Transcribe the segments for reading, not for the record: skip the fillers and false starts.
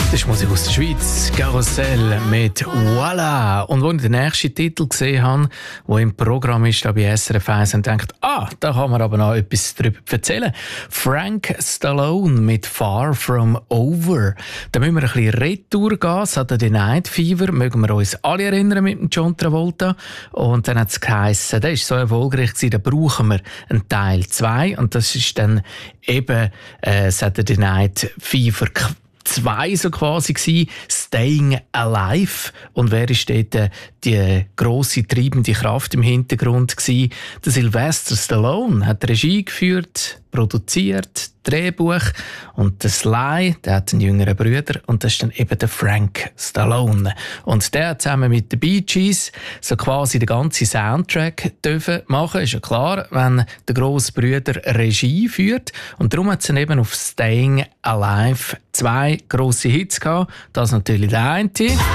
Das ist Musik aus der Schweiz, Karussell mit «Voilà». Und als ich den nächsten Titel gesehen habe, der im Programm ist, da bei SRF 1, und gedacht, da kann man aber noch etwas darüber erzählen. Frank Stallone mit «Far From Over». Da müssen wir ein bisschen retour gehen. Saturday Night Fever, mögen wir uns alle erinnern mit dem John Travolta. Und dann hat es geheißen, der ist so erfolgreich gewesen, da brauchen wir einen Teil 2. Und das ist dann eben Saturday Night Fever 2 so quasi gsi, Staying Alive. Und wer ist dort die grosse treibende Kraft im Hintergrund gsi? Der Sylvester Stallone hat Regie geführt, produziert, Drehbuch, und der Sly, der hat einen jüngeren Bruder, und das ist dann eben der Frank Stallone. Und der hat zusammen mit den Bee Gees so quasi den ganzen Soundtrack dürfen machen. Ist ja klar, wenn der grosse Bruder Regie führt. Und darum hat es dann eben auf Staying Alive 2 grosse Hits gehabt. Das natürlich der eine.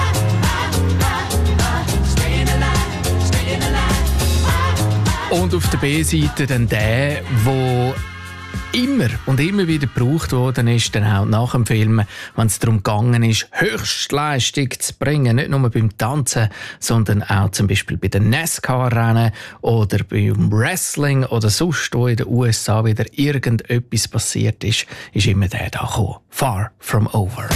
Und auf der B-Seite dann der, wo immer und immer wieder gebraucht worden ist, dann auch nach dem Film, wenn es darum gegangen ist, Höchstleistung zu bringen, nicht nur beim Tanzen, sondern auch zum Beispiel bei den NASCAR-Rennen oder beim Wrestling oder sonst, wo in den USA wieder irgendetwas passiert ist, ist immer der da gekommen. «Far From Over».